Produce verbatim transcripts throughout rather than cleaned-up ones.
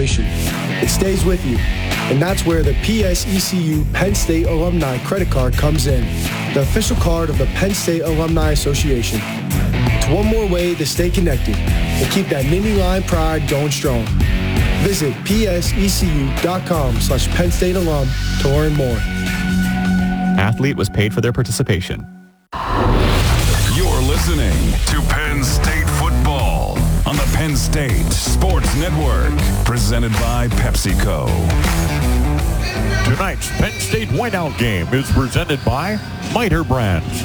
inflation. It stays with you. And that's where the P S E C U Penn State Alumni Credit Card comes in, the official card of the Penn State Alumni Association. It's one more way to stay connected and keep that Nittany Lion pride going strong. Visit psecu.com slash Penn State alum to learn more. Athlete was paid for their participation. You're listening to Penn State football on the Penn State Sports Network, presented by PepsiCo. Tonight's Penn State Whiteout game is presented by Miter Brands.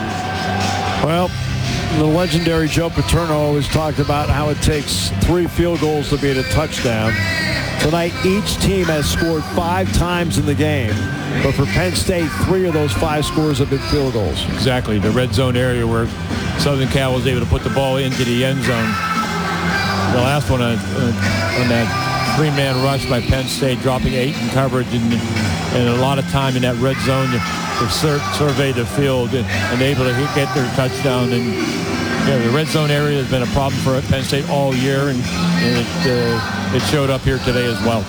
Well, the legendary Joe Paterno always talked about how it takes three field goals to beat a touchdown. Tonight, each team has scored five times in the game. But for Penn State, three of those five scores have been field goals. Exactly. The red zone area where Southern Cal was able to put the ball into the end zone. The last one on, uh, on that three-man rush by Penn State, dropping eight in coverage and, and a lot of time in that red zone to, to sur- survey the field and, and able to hit, get their touchdown. And yeah, the red zone area has been a problem for Penn State all year, and, and it, uh, it showed up here today as well.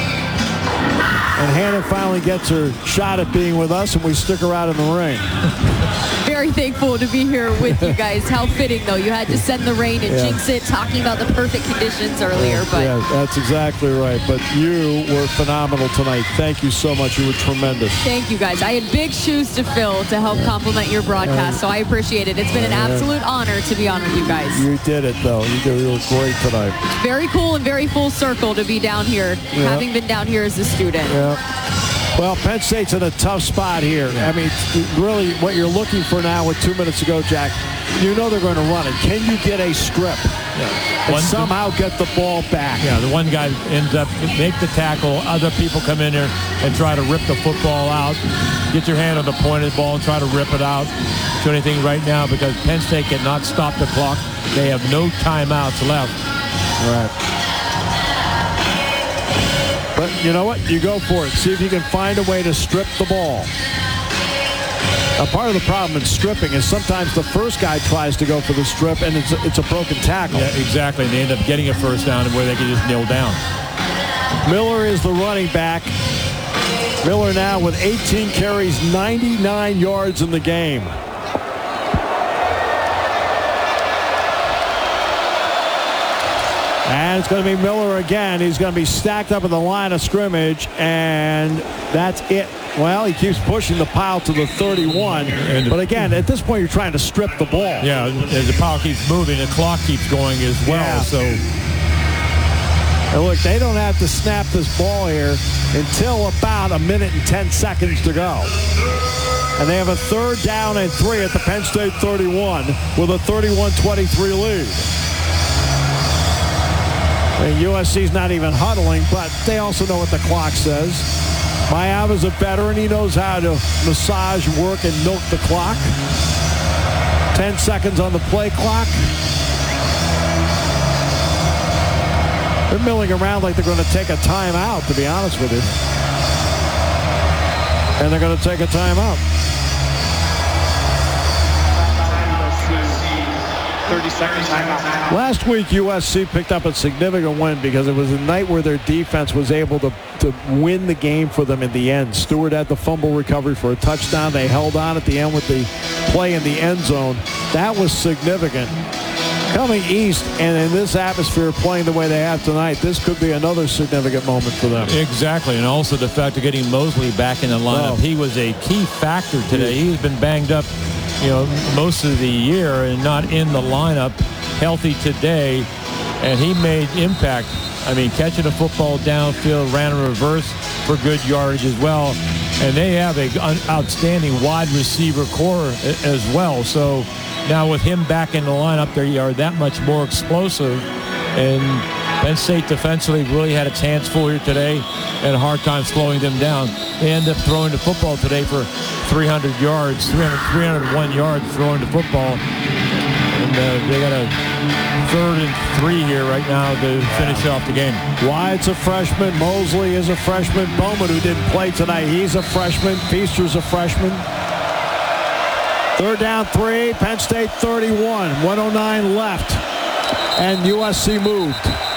And Hannah finally gets her shot at being with us, and we stick her out in the rain. Very thankful to be here with you guys. How fitting, though. You had to send the rain and yeah. jinx it, talking about the perfect conditions earlier. But yeah, that's exactly right. But you were phenomenal tonight. Thank you so much. You were tremendous. Thank you, guys. I had big shoes to fill to help complement your broadcast, so I appreciate it. It's been an absolute honor to be on with you guys. You did it, though. You did. You were great tonight. Very cool and very full circle to be down here, yeah. having been down here as a student. Yeah. Well, Penn State's in a tough spot here. I mean, really, what you're looking for now with two minutes to go, Jack, you know they're going to run it. Can you get a strip yeah. and one, somehow get the ball back? Yeah, the one guy ends up, make the tackle, other people come in there and try to rip the football out. Get your hand on the point of the ball and try to rip it out. Do anything right now because Penn State cannot stop the clock. They have no timeouts left. All right. But you know what? You go for it. See if you can find a way to strip the ball. Now, part of the problem in stripping is sometimes the first guy tries to go for the strip, and it's a, it's a broken tackle. Yeah, exactly. And they end up getting a first down where they can just kneel down. Miller is the running back. Miller now with eighteen carries, ninety-nine yards in the game. And it's going to be Miller again. He's going to be stacked up in the line of scrimmage, and that's it. Well, he keeps pushing the pile to the thirty-one. And but again, at this point, you're trying to strip the ball. Yeah, as the pile keeps moving, the clock keeps going as well. Yeah. So, and look, they don't have to snap this ball here until about a minute and ten seconds to go. And they have a third down and three at the Penn State thirty-one with a thirty-one twenty-three lead. And U S C's not even huddling, but they also know what the clock says. Mayava's a veteran. He knows how to massage, work, and milk the clock. Ten seconds on the play clock. They're milling around like they're going to take a timeout, to be honest with you. And they're going to take a timeout. thirty second timeout. Last week, U S C picked up a significant win because it was a night where their defense was able to, to win the game for them in the end. Stewart had the fumble recovery for a touchdown. They held on at the end with the play in the end zone. That was significant. Coming east and in this atmosphere playing the way they have tonight, this could be another significant moment for them. Exactly, and also the fact of getting Mosley back in the lineup. Oh. He was a key factor today. He's been banged up, you know, most of the year and not in the lineup, healthy today, and he made impact. I mean, catching a football downfield, ran a reverse for good yardage as well, and they have an outstanding wide receiver core as well. So now with him back in the lineup, they are that much more explosive, and Penn State defensively really had its hands full here today and a hard time slowing them down. They end up throwing the football today for three hundred yards, three hundred, three hundred one yards throwing the football. And uh, they got a third and three here right now to finish off the game. Wyatt's a freshman. Mosley is a freshman. Bowman, who didn't play tonight, he's a freshman. Feaster's a freshman. Third down three, Penn State thirty-one, one oh nine left, and U S C moved.